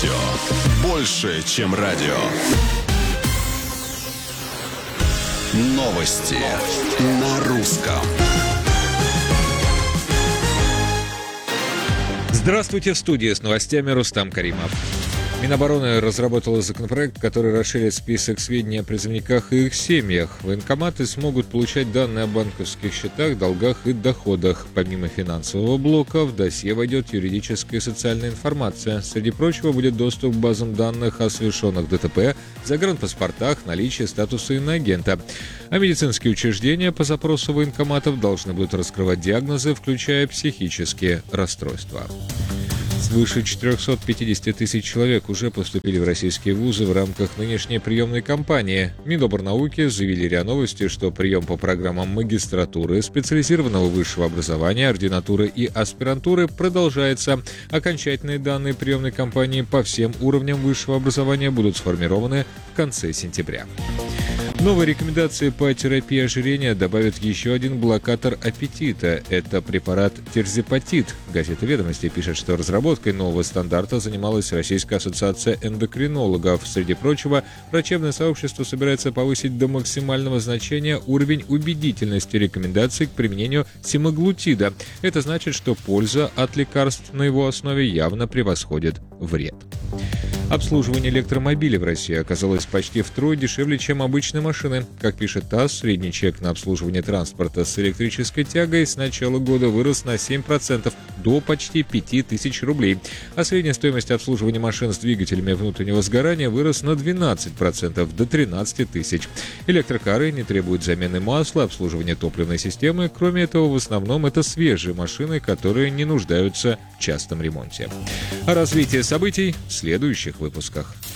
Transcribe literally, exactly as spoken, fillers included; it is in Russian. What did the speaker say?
Радио. Больше, чем радио. Новости на русском. Здравствуйте, в студии с новостями Рустам Каримов. Минобороны разработала законопроект, который расширит список сведений о призывниках и их семьях. Военкоматы смогут получать данные о банковских счетах, долгах и доходах. Помимо финансового блока, в досье войдет юридическая и социальная информация. Среди прочего будет доступ к базам данных о совершенных ДТП, загранпаспортах, наличии статуса иноагента. А медицинские учреждения по запросу военкоматов должны будут раскрывать диагнозы, включая психические расстройства. Свыше четыреста пятьдесят тысяч человек уже поступили в российские вузы в рамках нынешней приемной кампании. Миноборнауки заявили РИА Новости, что прием по программам магистратуры, специализированного высшего образования, ординатуры и аспирантуры продолжается. Окончательные данные приемной кампании по всем уровням высшего образования будут сформированы в конце сентября. Новые рекомендации по терапии ожирения добавят еще один блокатор аппетита. Это препарат терзипатид. Газета «Ведомости» пишет, что разработкой нового стандарта занималась Российская ассоциация эндокринологов. Среди прочего, врачебное сообщество собирается повысить до максимального значения уровень убедительности рекомендаций к применению семаглутида. Это значит, что польза от лекарств на его основе явно превосходит вред. Обслуживание электромобилей в России оказалось почти втрое дешевле, чем обычные машины. Как пишет ТАСС, средний чек на обслуживание транспорта с электрической тягой с начала года вырос на семь процентов до почти пять тысяч рублей. А средняя стоимость обслуживания машин с двигателями внутреннего сгорания вырос на двенадцать процентов до тринадцать тысяч. Электрокары не требуют замены масла, обслуживания топливной системы. Кроме этого, в основном это свежие машины, которые не нуждаются в частом ремонте. О развитии событий в следующих выпусках.